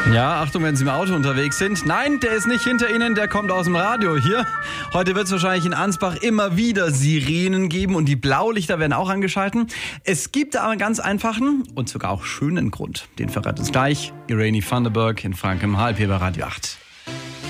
Ja, Achtung, wenn Sie im Auto unterwegs sind. Nein, der ist nicht hinter Ihnen, der kommt aus dem Radio hier. Heute wird es wahrscheinlich in Ansbach immer wieder Sirenen geben und die Blaulichter werden auch angeschalten. Es gibt aber einen ganz einfachen und sogar auch schönen Grund. Den verrät uns gleich Irene Thunderberg in Frank im Halb hier bei Radio 8.